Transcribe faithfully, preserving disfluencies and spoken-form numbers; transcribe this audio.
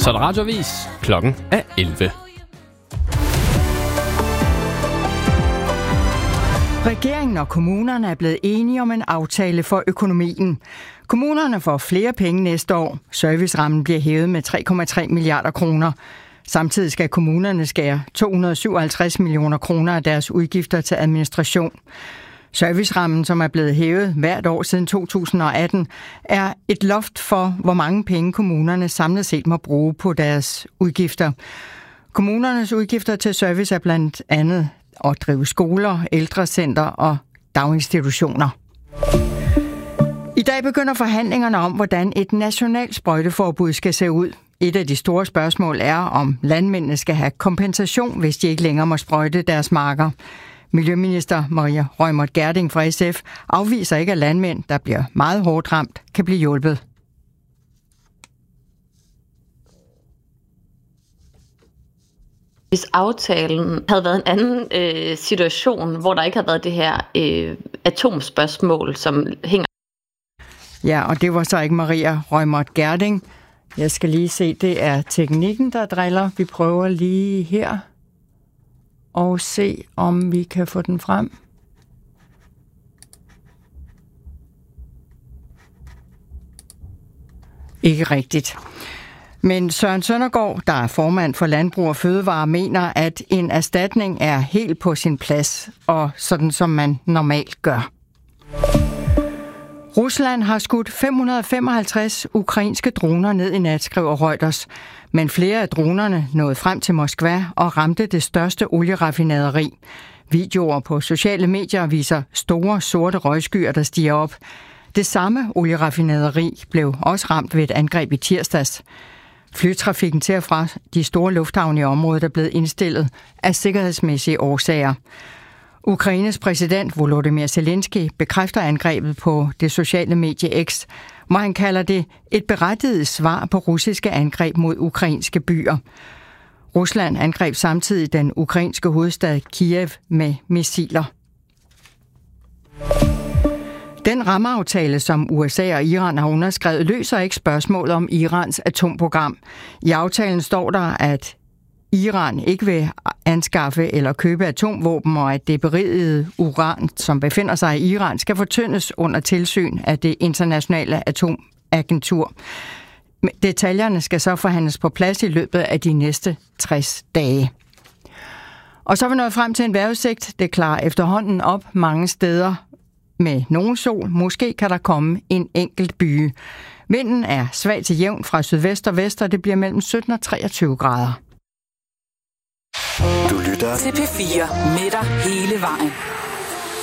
Så er der radioavis. Klokken er elleve. Regeringen og kommunerne er blevet enige om en aftale for økonomien. Kommunerne får flere penge næste år. Servicerammen bliver hævet med tre komma tre milliarder kroner. Samtidig skal kommunerne skære to hundrede og syvoghalvtreds millioner kroner af deres udgifter til administration. Servicerammen, som er blevet hævet hvert år siden to tusind og atten, er et loft for, hvor mange penge kommunerne samlet set må bruge på deres udgifter. Kommunernes udgifter til service er blandt andet at drive skoler, ældrecenter og daginstitutioner. I dag begynder forhandlingerne om, hvordan et nationalt sprøjteforbud skal se ud. Et af de store spørgsmål er, om landmændene skal have kompensation, hvis de ikke længere må sprøjte deres marker. Miljøminister Maria Reumert Gjerding fra S F afviser ikke, at landmænd, der bliver meget hårdt ramt, kan blive hjulpet. Hvis aftalen havde været en anden øh, situation, hvor der ikke havde været det her øh, atomspørgsmål, som hænger... Ja, og det var så ikke Maria Reumert Gjerding. Jeg skal lige se, det er teknikken, der driller. Vi prøver lige her og se, om vi kan få den frem. Ikke rigtigt. Men Søren Søndergaard, der er formand for Landbrug og Fødevare, mener, at en erstatning er helt på sin plads, og sådan som man normalt gør. Rusland har skudt fem hundrede og femoghalvtreds ukrainske droner ned i nat, skriver Reuters. Men flere af dronerne nåede frem til Moskva og ramte det største olieraffinaderi. Videoer på sociale medier viser store sorte røgskyer, der stiger op. Det samme olieraffinaderi blev også ramt ved et angreb i tirsdags. Flytrafikken til og fra de store lufthavne i området er blevet indstillet af sikkerhedsmæssige årsager. Ukraines præsident Volodymyr Zelensky bekræfter angrebet på det sociale medie X, hvor han kalder det et berettiget svar på russiske angreb mod ukrainske byer. Rusland angreb samtidig den ukrainske hovedstad Kiev med missiler. Den rammeaftale, som U S A og Iran har underskrevet, løser ikke spørgsmålet om Irans atomprogram. I aftalen står der, at Iran ikke vil anskaffe eller købe atomvåben, og at det berigede uran, som befinder sig i Iran, skal fortyndes under tilsyn af det internationale atomagentur. Detaljerne skal så forhandles på plads i løbet af de næste tres dage. Og så er vi nået frem til en vejrudsigt. Det klarer efterhånden op mange steder med nogen sol. Måske kan der komme en enkelt byge. Vinden er svag til jævn fra sydvest og vest, og det bliver mellem sytten og treogtyve grader. Du lytter til P fire med dig hele vejen.